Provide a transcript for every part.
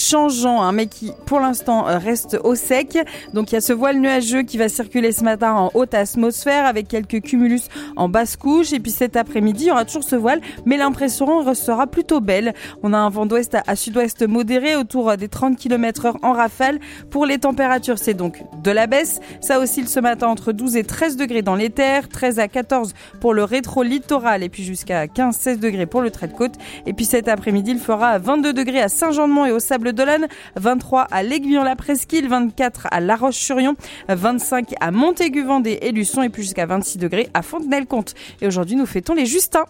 changeant, mais qui pour l'instant reste au sec. Donc il y a ce voile nuageux qui va circuler ce matin en haute atmosphère avec quelques cumulus en basse couche. Et puis cet après-midi, il y aura toujours ce voile, mais l'impression restera plutôt belle. On a un vent d'ouest à sud-ouest modéré autour des 30 km/h en rafale. Pour les températures, c'est donc de la baisse. Ça oscille ce matin entre 12 et 13 degrés dans les terres, 13 à 14 pour le rétro-littoral et puis jusqu'à 15-16 degrés pour le trait de côte. Et puis cet après-midi, il fera 22 degrés à Saint-Jean-de-Mont et au Sable-d'Olonne, 23 à l'Aiguillon-la-Presqu'île, 24 à La Roche-sur-Yon, 25 à Montaigu-Vendée et Luçon et puis jusqu'à 26 degrés à Fontenay-le-Comte. Et aujourd'hui, nous fêtons les Justins.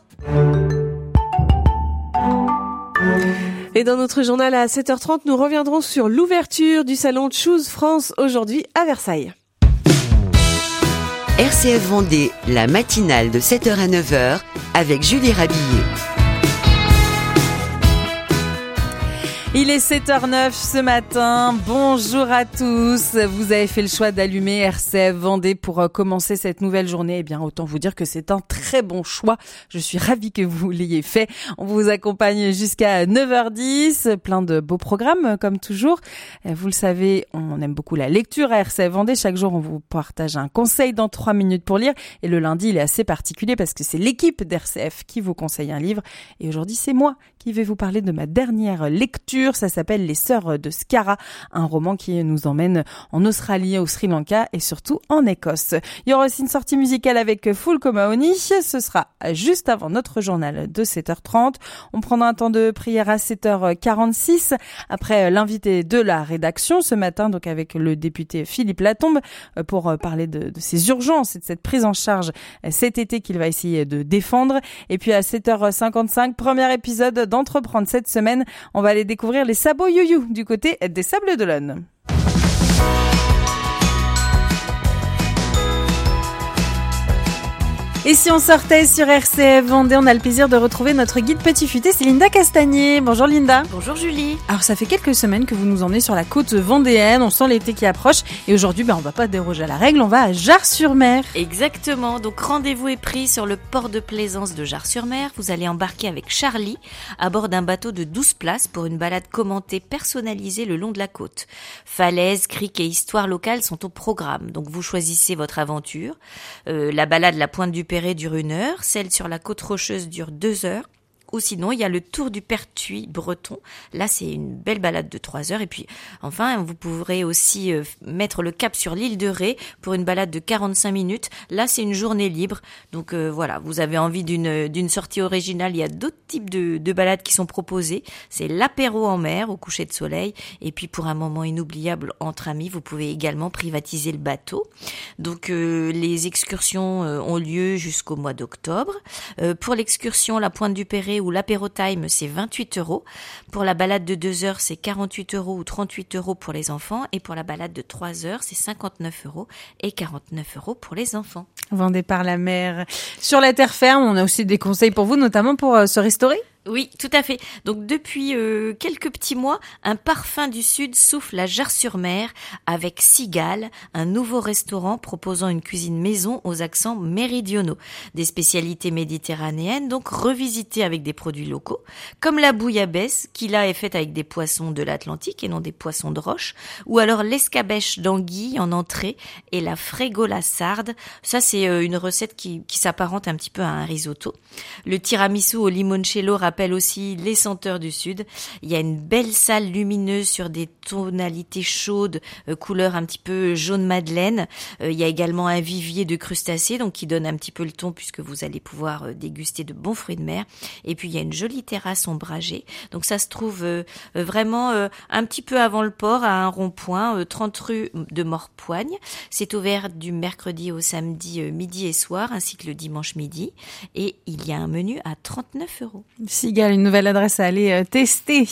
Et dans notre journal à 7h30, nous reviendrons sur l'ouverture du salon Choose France aujourd'hui à Versailles. RCF Vendée, la matinale de 7h à 9h avec Julie Rabillet. Il est 7h09 ce matin. Bonjour à tous. Vous avez fait le choix d'allumer RCF Vendée pour commencer cette nouvelle journée. Eh bien, autant vous dire que c'est un très bon choix. Je suis ravie que vous l'ayez fait. On vous accompagne jusqu'à 9h10. Plein de beaux programmes, comme toujours. Vous le savez, on aime beaucoup la lecture à RCF Vendée. Chaque jour, on vous partage un conseil dans 3 minutes pour lire. Et le lundi, il est assez particulier parce que c'est l'équipe d'RCF qui vous conseille un livre. Et aujourd'hui, c'est moi qui vais vous parler de ma dernière lecture. Ça s'appelle Les Sœurs de Skara, un roman qui nous emmène en Australie, au Sri Lanka et surtout en Écosse. Il y aura aussi une sortie musicale avec Fulko Mahoney. Ce sera juste avant notre journal de 7h30. On prendra un temps de prière à 7h46 après l'invité de la rédaction ce matin, donc avec le député Philippe Latombe pour parler de ces urgences et de cette prise en charge cet été qu'il va essayer de défendre. Et puis à 7h55, premier épisode d'Entreprendre cette semaine. On va aller découvrir les sabots you-you du côté des Sables-d'Olonne. Et si on sortait sur RCF Vendée, on a le plaisir de retrouver notre guide petit futé, c'est Linda Castagnier. Bonjour Linda. Bonjour Julie. Alors ça fait quelques semaines que vous nous emmenez sur la côte vendéenne, on sent l'été qui approche et aujourd'hui on va pas déroger à la règle, on va à Jars-sur-Mer. Exactement, donc rendez-vous est pris sur le port de plaisance de Jars-sur-Mer. Vous allez embarquer avec Charlie à bord d'un bateau de 12 places pour une balade commentée personnalisée le long de la côte. Falaises, criques et histoires locales sont au programme, donc vous choisissez votre aventure. La balade La Pointe du Perret dure 1 heure, celle sur la côte rocheuse dure 2 heures. Ou sinon, il y a le tour du Pertuis breton. Là, c'est une belle balade de 3 heures. Et puis, enfin, vous pourrez aussi mettre le cap sur l'île de Ré pour une balade de 45 minutes. Là, c'est une journée libre. Donc voilà, vous avez envie d'une sortie originale. Il y a d'autres types de balades qui sont proposées. C'est l'apéro en mer au coucher de soleil. Et puis, pour un moment inoubliable entre amis, vous pouvez également privatiser le bateau. Donc, les excursions ont lieu jusqu'au mois d'octobre. Pour l'excursion La Pointe du Perret ou l'apéro time, c'est 28 €. Pour la balade de 2 heures, c'est 48 € ou 38 € pour les enfants. Et pour la balade de 3 heures, c'est 59 € et 49 € pour les enfants. Vendée par la mer. Sur la terre ferme, on a aussi des conseils pour vous, notamment pour se restaurer. Oui, tout à fait. Donc depuis quelques petits mois, un parfum du Sud souffle à Jars-sur-Mer avec Cigale, un nouveau restaurant proposant une cuisine maison aux accents méridionaux. Des spécialités méditerranéennes, donc revisitées avec des produits locaux, comme la bouillabaisse, qui là est faite avec des poissons de l'Atlantique et non des poissons de roche, ou alors l'escabèche d'anguille en entrée et la frégola sarde. Ça, c'est une recette qui s'apparente un petit peu à un risotto. Le tiramisu au limoncello rappelle aussi les senteurs du Sud. Il y a une belle salle lumineuse sur des tonalités chaudes, couleur un petit peu jaune madeleine. Il y a également un vivier de crustacés, donc qui donne un petit peu le ton puisque vous allez pouvoir déguster de bons fruits de mer. Et puis il y a une jolie terrasse ombragée. Donc ça se trouve vraiment un petit peu avant le port, à un rond-point, 30 rue de Morpoigne. C'est ouvert du mercredi au samedi midi et soir, ainsi que le dimanche midi. Et il y a un menu à 39 €. Cigale, une nouvelle adresse à aller tester.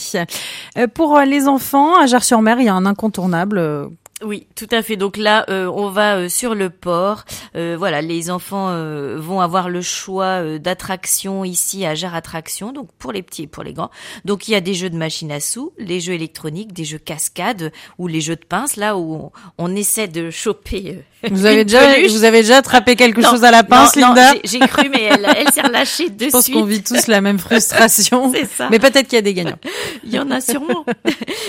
Pour les enfants, à Jars-sur-Mer, il y a un incontournable. Oui, tout à fait. Donc là, on va sur le port. Voilà, les enfants vont avoir le choix d'attractions ici à Jars Attractions, donc pour les petits et pour les grands. Donc il y a des jeux de machines à sous, les jeux électroniques, des jeux cascades ou les jeux de pince, là où on essaie de choper. Vous avez déjà attrapé quelque chose à la pince, Linda? Non, j'ai cru, mais elle s'est relâchée de suite. Je pense qu'on vit tous la même frustration. C'est ça. Mais peut-être qu'il y a des gagnants. Il y en a sûrement.